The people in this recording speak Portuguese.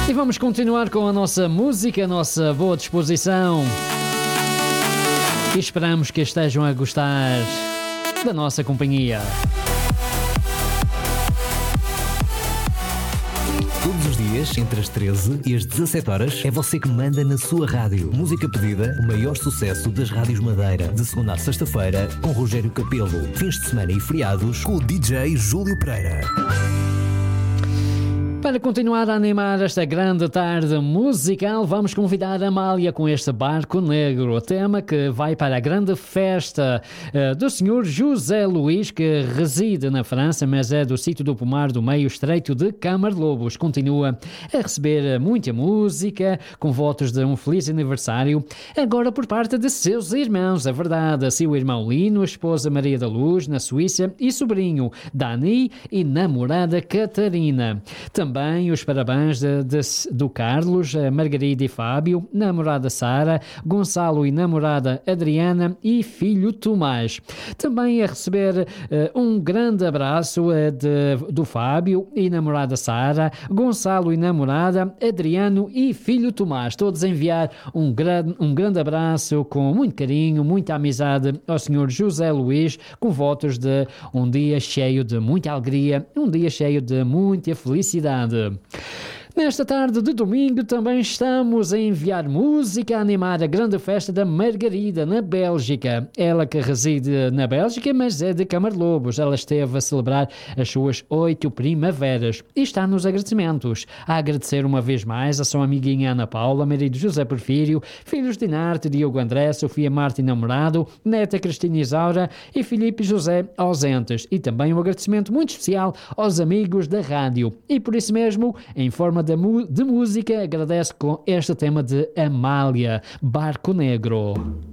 E vamos continuar com a nossa música, a nossa boa disposição. E esperamos que estejam a gostar da nossa companhia. Todos os dias, entre as 13 e as 17 horas, é você que manda na sua rádio. Música pedida, o maior sucesso das rádios Madeira. De segunda a sexta-feira, com Rogério Capelo. Fins de semana e feriados, com o DJ Júlio Pereira. Para continuar a animar esta grande tarde musical, vamos convidar a Amália com este Barco Negro, tema que vai para a grande festa do senhor José Luís, que reside na França, mas é do sítio do Pomar do Meio Estreito de Camarlobos. Continua a receber muita música, com votos de um feliz aniversário, agora por parte de seus irmãos, é verdade, seu irmão Lino, a esposa Maria da Luz, na Suíça, e sobrinho Dani e namorada Catarina. Também os parabéns do Carlos, Margarida e Fábio, namorada Sara, Gonçalo e namorada Adriana e filho Tomás. Também a receber um grande abraço do Fábio e namorada Sara, Gonçalo e namorada Adriano e filho Tomás. Todos a enviar um grande abraço com muito carinho, muita amizade ao senhor José Luís, com votos de um dia cheio de muita alegria, um dia cheio de muita felicidade. Nesta tarde de domingo também estamos a enviar música a animar a grande festa da Margarida na Bélgica. Ela que reside na Bélgica, mas é de Camarlobos. Ela esteve a celebrar as suas 8 primaveras e está nos agradecimentos. A agradecer uma vez mais a sua amiguinha Ana Paula, marido José Porfírio, filhos de Narte, Diogo André, Sofia Marta e namorado, neta Cristina Isaura e Filipe José ausentes. E também um agradecimento muito especial aos amigos da rádio. E por isso mesmo, em forma de música, agradece com este tema de Amália, Barco Negro.